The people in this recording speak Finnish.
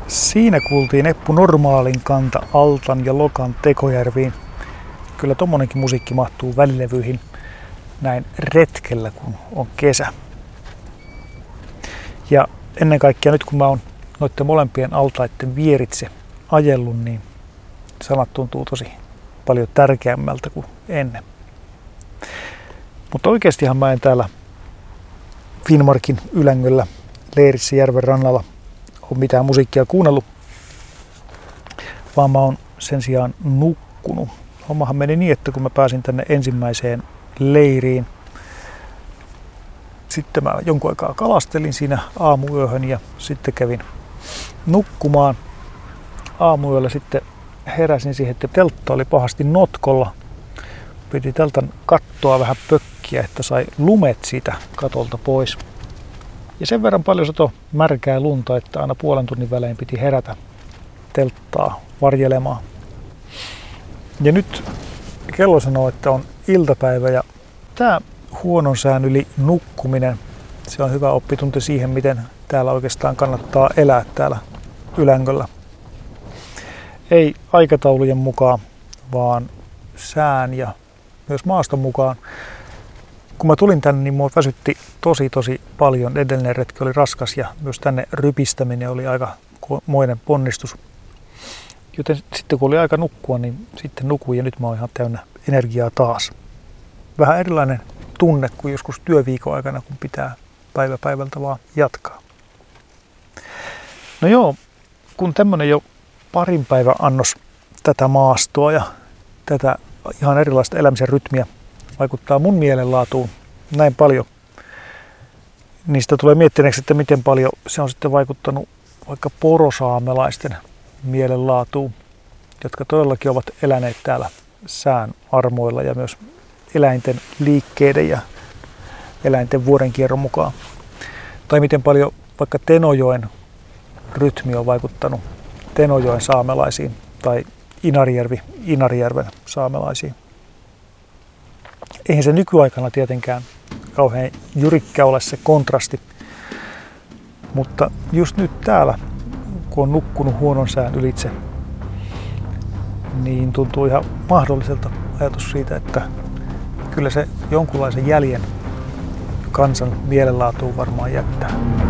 Siinä kuultiin Eppu Normaalin kanta Altan ja Lokan Tekojärviin. Kyllä tommonenkin musiikki mahtuu välilevyihin näin retkellä, kun on kesä. Ja ennen kaikkea nyt kun mä oon noitten molempien altaiden vieritse ajellut, niin sanat tuntuu tosi paljon tärkeämmältä kuin ennen. Mutta oikeastihan mä en täällä Finnmarkin Ylängöllä leirissä järven rannalla ole mitään musiikkia kuunnellut, vaan mä oon sen sijaan nukkunut. Hommahan meni niin, että kun mä pääsin tänne ensimmäiseen leiriin, sitten mä jonkun aikaa kalastelin siinä aamuyöhön ja sitten kävin nukkumaan. Aamuyöllä sitten heräsin siihen, että teltta oli pahasti notkolla. Piti teltan kattoa vähän pökkiä, että sai lumet siitä katolta pois. Ja sen verran paljon satoi märkää lunta, että aina puolen tunnin välein piti herätä telttaa varjelemaan. Ja nyt kello sanoo, että on iltapäivä ja tämä huonon sään yli nukkuminen, se on hyvä oppitunti siihen, miten täällä oikeastaan kannattaa elää täällä Ylängöllä. Ei aikataulujen mukaan, vaan sään ja myös maaston mukaan. Kun mä tulin tänne, niin mua väsytti tosi paljon. Edellinen retki oli raskas ja myös tänne rypistäminen oli aika moinen ponnistus. Joten sitten kun oli aika nukkua, niin sitten nukuin ja nyt mä oon ihan täynnä energiaa taas. Vähän erilainen tunne kuin joskus työviikon aikana, kun pitää päivä päivältä vaan jatkaa. No joo, kun tämmönen jo parin päivän annos tätä maastoa ja tätä ihan erilaista elämisen rytmiä vaikuttaa mun mielenlaatuun näin paljon, niin sitä tulee miettineeksi, että miten paljon se on sitten vaikuttanut vaikka porosaamelaisten mielenlaatuun, jotka todellakin ovat eläneet täällä sään armoilla ja myös eläinten liikkeiden ja eläinten vuodenkierron mukaan. Tai miten paljon vaikka Tenojoen rytmi on vaikuttanut Tenojoen saamelaisiin tai Inarijärven saamelaisiin. Eihän se nykyaikana tietenkään kauhean jyrkkä ole se kontrasti, mutta just nyt täällä, kun on nukkunut huonon sään ylitse, niin tuntuu ihan mahdolliselta ajatus siitä, että kyllä se jonkunlaisen jäljen kansan mielenlaatuun varmaan jättää.